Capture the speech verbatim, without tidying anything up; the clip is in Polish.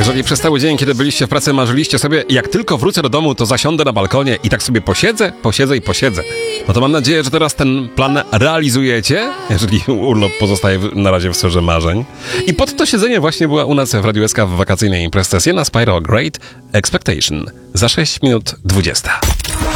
Jeżeli przez cały dzień, kiedy byliście w pracy, marzyliście sobie, jak tylko wrócę do domu, to zasiądę na balkonie i tak sobie posiedzę, posiedzę i posiedzę, no to mam nadzieję, że teraz ten plan realizujecie, jeżeli urlop pozostaje na razie w sferze marzeń. I pod to siedzenie właśnie była u nas w Radiu S K w wakacyjnej imprezie Sienna Spyro Great Expectation za sześć minut dwadzieścia.